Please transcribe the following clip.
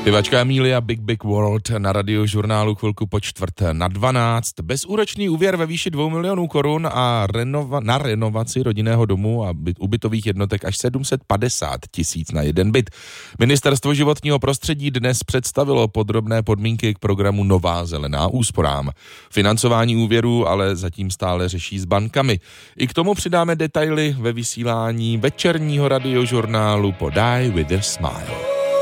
Zpěvačka Amelia Big Big World na Radiožurnálu chvilku po 11:45. Bezúročný úvěr ve výši 2 milionů korun a na renovaci rodinného domu a ubytových jednotek až 750 000 na jeden byt. Ministerstvo životního prostředí dnes představilo podrobné podmínky k programu Nová zelená úsporám. Financování úvěrů ale zatím stále řeší s bankami. I k tomu přidáme detaily ve vysílání večerního Radiožurnálu po Die with a Smile.